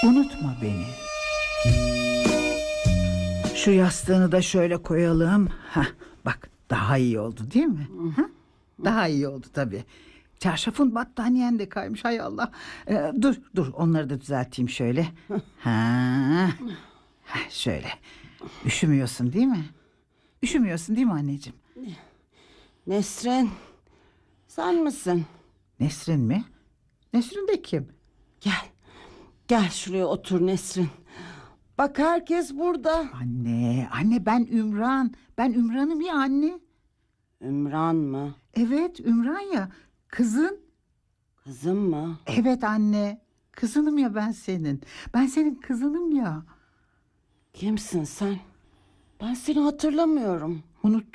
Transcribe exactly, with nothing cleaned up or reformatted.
Unutma beni. Şu yastığını da şöyle koyalım. Hah, bak daha iyi oldu değil mi? Ha? Daha iyi oldu tabii. Çarşafın, battaniyen de kaymış, hay Allah. Ee, dur dur onları da düzelteyim şöyle. Ha. Ha, şöyle. Üşümüyorsun değil mi? Üşümüyorsun değil mi anneciğim? Nesrin, sen misin? Nesrin mi? Nesrin de kim? Gel, gel şuraya otur Nesrin. Bak herkes burada. Anne, anne ben Ümran. Ben Ümran'ım ya anne. Ümran mı? Evet, Ümran ya. Kızın. Kızım mı? Evet anne. Kızınım ya ben senin. Ben senin kızınım ya. Kimsin sen? Ben seni hatırlamıyorum. Unut